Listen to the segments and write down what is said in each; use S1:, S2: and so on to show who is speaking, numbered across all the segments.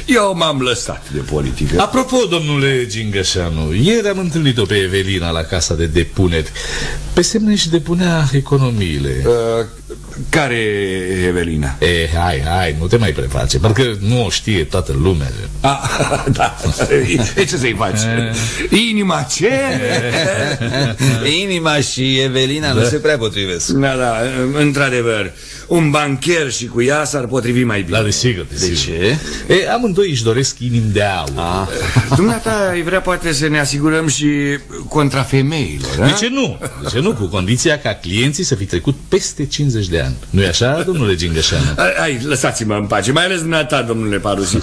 S1: Eu m-am lăsat de politică.
S2: Apropo, domnule Gingășanu, ieri am întâlnit-o pe Evelina la casa de depuneri. Pe semne își depunea economiile.
S1: Care Evelina?
S2: Hai, nu te mai preface, parcă nu o știe toată lumea.
S1: Da, ce să-i faci? Inima ce?
S3: Inima și Evelina nu se prea potrivesc.
S1: Da, într-adevăr, un bancher și cu ea s-ar potrivi mai bine.
S2: Da, desigur.
S3: De ce?
S2: Amândoi își doresc inimi de aur.
S1: Dumneata ai vrea poate să ne asigurăm și contra femeilor.
S2: De ce nu? De ce nu? Cu condiția ca clienții să fi trecut peste 50 de ani. Nu-i așa, domnule Gingășanu?
S1: Hai, lăsați-mă în pace, mai ales dumneata, domnule Parusi.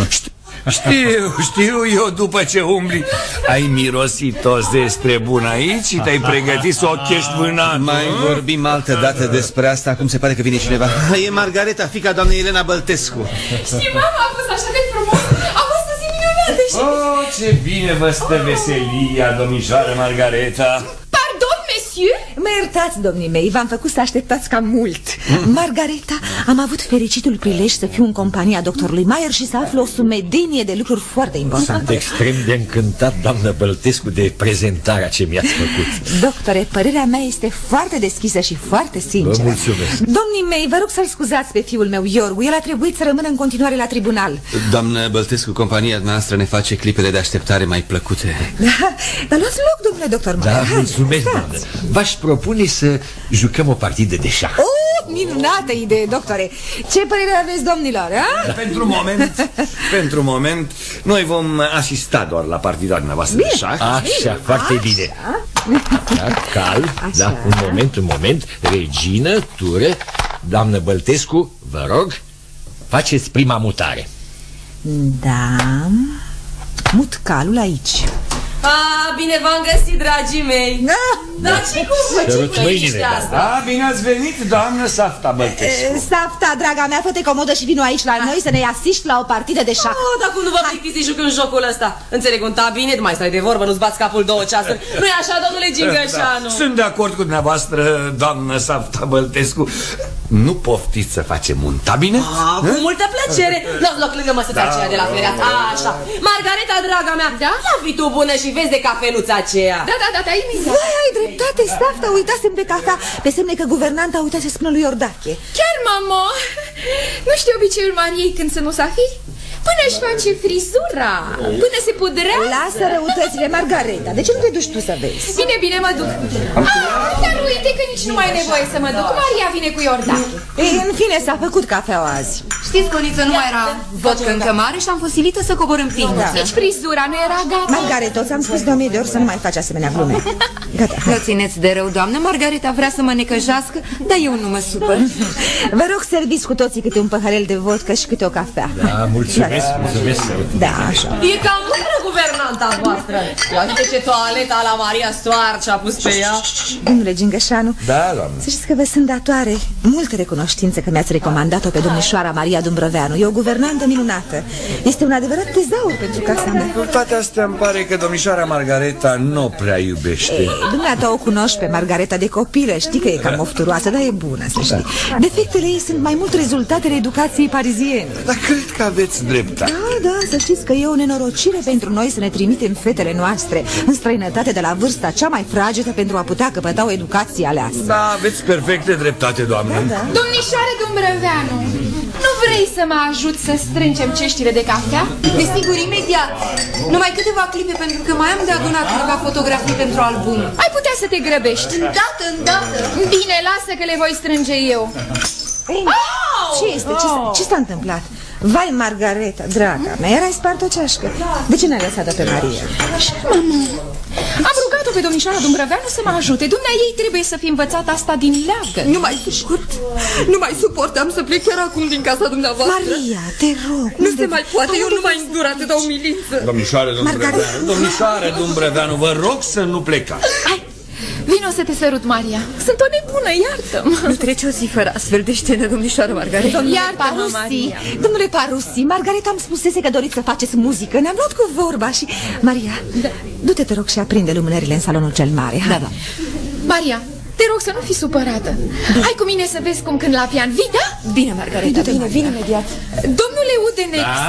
S1: Știu eu, după ce umbli, ai mirosit o zestre bună aici și te-ai pregătit să o chești vânat.
S3: Mai vorbim altă dată despre asta. Acum se pare că vine cineva. E Margareta, fiica doamnei Elena Băltescu.
S4: Știi, mama, a fost așa de frumos. A fost o zi minunată și...
S1: Oh, ce bine vă stă veselia, domnișoară Margareta.
S4: Pardon, monsieur?
S5: Mă iertați, domnii mei, v-am făcut să așteptați cam mult. Margareta, am avut fericitul prilej să fiu în compania doctorului Maier și să aflu o sumedenie de lucruri foarte importante.
S6: Sunt extrem de încântat, doamnă Băltescu, de prezentarea ce mi-ați făcut.
S5: Doctore, părerea mea este foarte deschisă și foarte sinceră.
S6: Vă mulțumesc.
S5: Domnii mei, vă rog să-l scuzați pe fiul meu, Iorgu. El a trebuit să rămână în continuare la tribunal.
S3: Doamnă Băltescu, compania noastră ne face clipele de așteptare mai plăcute.
S5: Da, dar luați loc, domnule doctor Maier.
S6: Da, mulțumesc, doamnă. V-aș propune să jucăm o partidă de șah.
S5: Minunată idee, doctore. Ce părere aveți, domnilor? A?
S1: Pentru moment, noi vom asista doar la partida dumneavoastră de șah.
S6: Așa, foarte bine. Da, calm, da, un moment. Regină, tură, doamnă Băltescu, vă rog, faceți prima mutare.
S5: Da. Mut calul aici.
S7: Bine v-am găsit, dragii mei. Dar ce cum vă liniște asta?
S1: Bine ați venit, doamnă Safta Băltescu.
S5: Safta, draga mea, fă-te comodă și vino aici la noi să ne asiști la o partidă de șah.
S7: Dar cum nu vă plictisiți jucând jocul ăsta? Înțeleg un tabinet, mai stai de vorbă, nu-ți bați capul 2 ceasuri. Nu-i așa, domnule Gingășanu?
S1: Sunt de acord cu dumneavoastră, doamnă Safta Băltescu. Nu poftiți să facem un tabinet?
S7: Cu multă plăcere. Luați loc lângă măsăța aceea de la fereastră. Așa. Margareta, draga mea, ia fi tu bună și vezi de cafeluța aceea.
S4: Da, imediat.
S5: Vai, ai dreptate, Safta, uitasem de cafea. Pe semne că guvernanta a uitat să spună lui Iordache.
S4: Chiar, mama. Nu știu obiceiul Mariei când să musafiri? Până își face frizura, până se pudrează.
S5: Lasă răutățile, Margareta. De ce nu te duci tu să vezi?
S4: Bine, mă duc. Dar uite că nici nu mai e nevoie să mă duc. Maria vine cu Iordache.
S5: În fine, s-a făcut cafeaua azi.
S8: Știți, Coniță, nu mai era vodcă încă mare și am fost silită să cobor în pivniță.
S4: Nici frizura nu era gata.
S5: Margareta, ți-am spus de 1000 de ori să nu mai faci asemenea glume. Gata,
S8: Nu țineți de rău, doamnă. Margareta vrea să mă necăjească, dar eu nu mă supăr.
S5: Vă rog, serviți cu toții câte un păhărel de vodcă și câte o cafea.
S6: Da, mulțumesc.
S5: Da, așa.
S7: E cam mândră guvernanta voastră. Ia uite ce toaleta la Maria Stoarce a pus pe ea.
S5: Domnule Gingășanu,
S1: Da, doamnă.
S5: să știți că vă sunt datoare multă recunoștință că mi-ați recomandat-o pe domnișoara Maria Dumbrăveanu. E o guvernantă minunată. Este un adevărat tezaur pentru casa mea.
S1: Cu toate astea îmi pare că domnișoara Margareta nu prea iubește.
S5: Dumneata o cunoști pe Margareta de copilă. Știi că e cam ofturoasă, dar e bună, să știi. Defectele ei sunt mai mult rezultatele educației pariziene.
S1: Dar cred că aveți dreptate.
S5: Da, să știți că e o nenorocire pentru noi să ne trimitem fetele noastre în străinătate de la vârsta cea mai fragedă pentru a putea căpăta o educație aleasă.
S1: Da, aveți perfecte dreptate, doamnă.
S4: Domnișoare Dumbrăveanu, nu vrei să mă ajut să strângem ceștile de cafea?
S8: Desigur, imediat. Numai câteva clipe, pentru că mai am de adunat câteva fotografii pentru album.
S4: Ai putea să te grăbești.
S8: Îndată.
S4: Bine, lasă că le voi strânge eu.
S5: Ce este? Ce s-a întâmplat? Vai, Margareta, draga mea, erai spart o ceașcă. De ce n-ai lăsat-o pe Maria?
S4: Mamă, am rugat-o pe domnișoara Dumbrăveanu să mă ajute. Dumnea ei trebuie să fi învățat asta din leagă.
S8: Nu mai suportam să plec chiar acum din casa dumneavoastră.
S5: Maria, te rog.
S8: Nu se mai poate, eu nu mai îndur atâta umilință.
S1: Domnișoară Dumbrăveanu, vă rog să nu plecați.
S4: Hai, vino să te sărut, Maria. Sunt o nebună, iartă-mă.
S8: Nu trece o zi fără astfel de scenă, domnișoară Margareta.
S4: Iartă-mă, Maria.
S5: Domnule Parusi, Margareta îmi spusese că doriți să faceți muzică. Ne-am luat cu vorba și... Maria, du-te, te rog, și aprinde lumânările în salonul cel mare. Da.
S4: Maria, te rog să nu fii supărată. Hai cu mine să vezi cum cânt la pian. Vii, da?
S8: Bine, Margareta, vine imediat.
S4: Domnule Udenex,